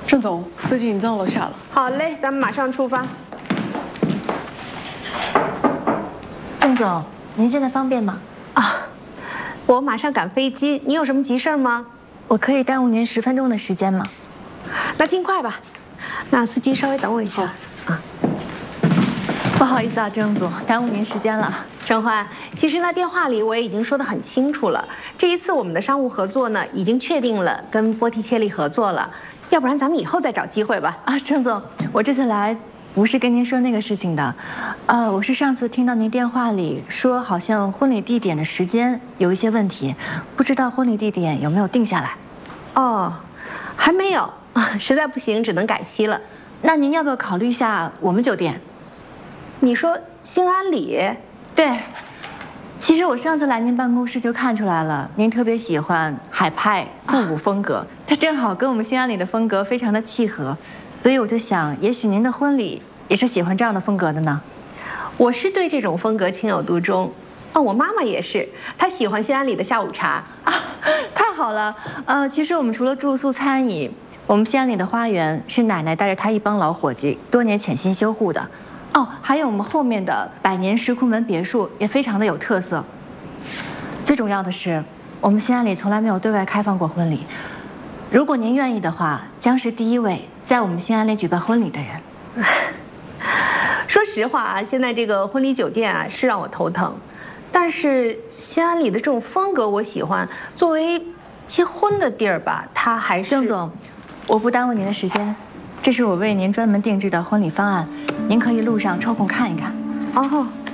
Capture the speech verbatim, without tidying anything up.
郑总，司机已经到楼下了。 好嘞，咱们马上出发。 郑总，您现在方便吗？ 啊，我马上赶飞机，你有什么急事吗？ 我可以耽误您十分钟的时间吗？ 那尽快吧。那司机稍微等我一下啊。 不好意思啊，郑总，耽误您时间了。 陈欢，其实呢，电话里我也已经说得很清楚了。这一次我们的商务合作呢，已经确定了跟波提切利合作了。要不然咱们以后再找机会吧。 啊，郑总，我这次来不是跟您说那个事情的，呃，我是上次听到您电话里说，好像婚礼地点的时间有一些问题，不知道婚礼地点有没有定下来？ 哦，还没有，实在不行只能改期了。 那您要不要考虑一下我们酒店？ 你说兴安里？ 对。其实我上次来您办公室就看出来了，您特别喜欢海派复古风格，它正好跟我们兴安里的风格非常的契合，所以我就想，也许您的婚礼也是喜欢这样的风格的呢。 我是对这种风格情有独钟，啊，我妈妈也是，她喜欢兴安里的下午茶啊，太好了。呃，其实我们除了住宿餐饮，我们兴安里的花园是奶奶带着她一帮老伙计多年潜心修护的。哦，还有我们后面的百年石库门别墅也非常的有特色。最重要的是，我们兴安里从来没有对外开放过婚礼。如果您愿意的话，将是第一位在我们兴安里举办婚礼的人。 说实话啊，现在这个婚礼酒店啊是让我头疼，但是兴安里的这种风格我喜欢。作为结婚的地儿吧，它还是…… 郑总，我不耽误您的时间。这是我为您专门定制的婚礼方案，您可以路上抽空看一看。 哦。